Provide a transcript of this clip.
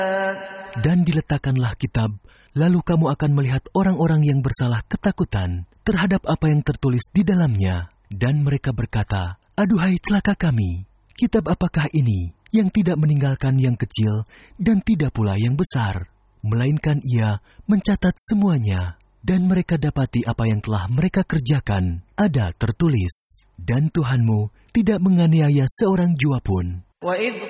Dan diletakkanlah kitab, lalu kamu akan melihat orang-orang yang bersalah ketakutan terhadap apa yang tertulis di dalamnya. Dan mereka berkata, "Aduhai celaka kami, kitab apakah ini yang tidak meninggalkan yang kecil dan tidak pula yang besar, melainkan ia mencatat semuanya." Dan mereka dapati apa yang telah mereka kerjakan ada tertulis. Dan Tuhanmu tidak menganiaya seorang jua pun. وَإِذْ